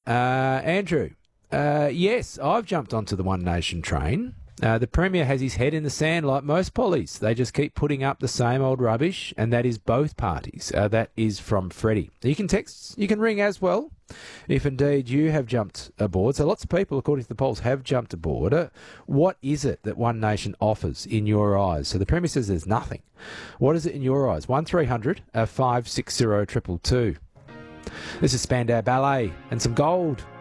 Andrew, yes, I've jumped onto the One Nation train. The Premier has his head in the sand like most pollies. They just keep putting up the same old rubbish, and that is both parties. That is from Freddie. You can text, you can ring as well, if indeed you have jumped aboard. So lots of people, according to the polls, have jumped aboard. What is it that One Nation offers in your eyes? So the Premier says there's nothing. What is it in your eyes? 1300 560 222. This is Spandau Ballet and some gold.